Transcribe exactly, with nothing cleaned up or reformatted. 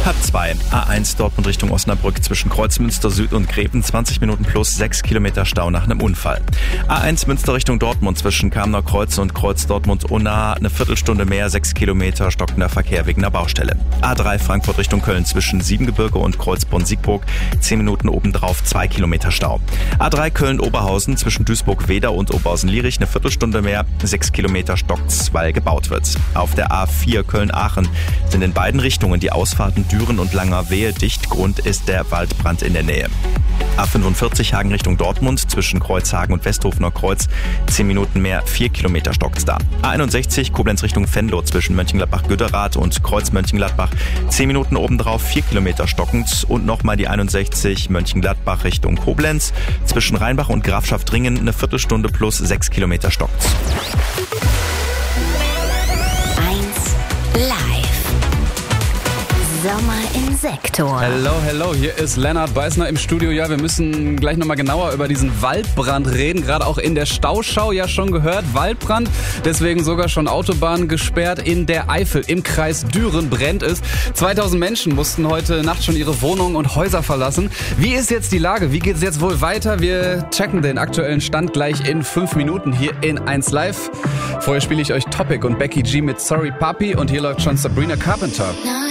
Platz zwei. A eins Dortmund Richtung Osnabrück zwischen Kreuzmünster Süd und Greven, zwanzig Minuten plus sechs Kilometer Stau nach einem Unfall. A eins Münster Richtung Dortmund zwischen Kamener Kreuz und Kreuz Dortmund-Unna, eine Viertelstunde mehr, sechs Kilometer stockender Verkehr wegen einer Baustelle. A drei Frankfurt Richtung Köln zwischen Siebengebirge und Kreuzborn-Siegburg, zehn Minuten obendrauf, zwei Kilometer Stau. A drei Köln-Oberhausen zwischen Duisburg-Weder und Oberhausen-Lierich, eine Viertelstunde mehr, sechs Kilometer stockt's, weil gebaut wird. Auf der A vier Köln-Aachen sind in beiden Richtungen die Ausfahrten Düren und Langerwehe dicht. Grund ist der Waldbrand in der Nähe. A fünfundvierzig Hagen Richtung Dortmund zwischen Kreuzhagen und Westhofener Kreuz, zehn Minuten mehr, vier Kilometer stockt's da. A einundsechzig Koblenz Richtung Venlo zwischen Mönchengladbach-Güderath und Kreuz Mönchengladbach, zehn Minuten obendrauf, vier Kilometer stockend. Und nochmal die einundsechzig Mönchengladbach Richtung Koblenz zwischen Rheinbach und Grafschaft-Ringen, eine Viertelstunde plus sechs Kilometer stockt's. Sommer im Sektor. Hello, hello, hier ist Lennart Beißner im Studio. Ja, wir müssen gleich nochmal genauer über diesen Waldbrand reden, gerade auch in der Stauschau, ja schon gehört, Waldbrand, deswegen sogar schon Autobahnen gesperrt. In der Eifel, im Kreis Düren brennt es. zweitausend Menschen mussten heute Nacht schon ihre Wohnungen und Häuser verlassen. Wie ist jetzt die Lage? Wie geht es jetzt wohl weiter? Wir checken den aktuellen Stand gleich in fünf Minuten hier in eins Live. Vorher spiele ich euch Topic und Becky G mit Sorry Papi und hier läuft schon Sabrina Carpenter.